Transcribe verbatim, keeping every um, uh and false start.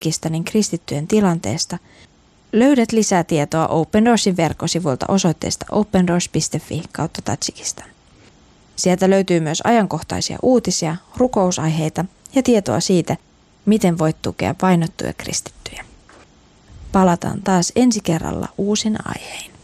Tadžikistanin kristittyjen tilanteesta, löydät lisää tietoa Open Doorsin verkkosivulta osoitteesta opendoors piste fi kautta Tadžikistan. Sieltä löytyy myös ajankohtaisia uutisia, rukousaiheita ja tietoa siitä, miten voit tukea vainottuja kristittyjä. Palataan taas ensi kerralla uusin aihein.